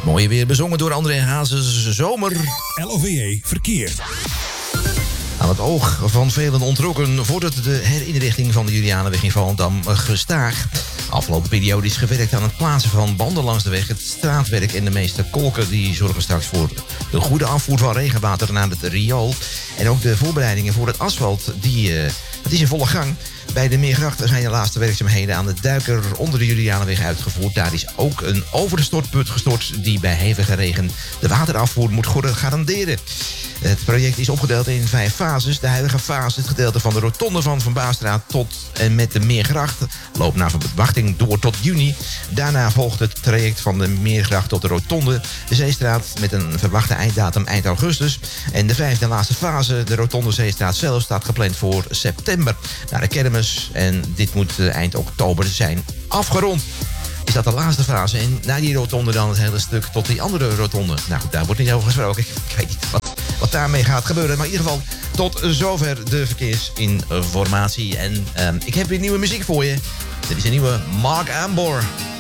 Mooie weer bezongen door André Hazes Zomer. LOVE Verkeer. Aan het oog van velen ontrokken vordert de herinrichting van de Julianenweg in Volendam gestaag. Afgelopen periode is gewerkt aan het plaatsen van banden langs de weg, het straatwerk en de meeste kolken die zorgen straks voor de goede afvoer van regenwater naar het riool. En ook de voorbereidingen voor het asfalt, dat is in volle gang. Bij de Meergracht zijn de laatste werkzaamheden aan de duiker onder de Julianenweg uitgevoerd. Daar is ook een overstortput gestort die bij hevige regen de waterafvoer moet garanderen. Het project is opgedeeld in 5 fases. De huidige fase, het gedeelte van de rotonde van Van Baarstraat tot en met de Meergracht, loopt naar verwachting door tot juni. Daarna volgt het traject van de Meergracht tot de rotonde, de Zeestraat, met een verwachte einddatum eind augustus. En de 5e en laatste fase, de rotonde Zeestraat zelf, staat gepland voor september. Naar de kermis, en dit moet eind oktober zijn afgerond. Is dat de laatste fase? En na die rotonde dan het hele stuk tot die andere rotonde. Nou goed, daar wordt niet over gesproken. Ik weet niet wat daarmee gaat gebeuren. Maar in ieder geval, tot zover de verkeersinformatie. En ik heb weer nieuwe muziek voor je. Dit is een nieuwe Mark Ambor.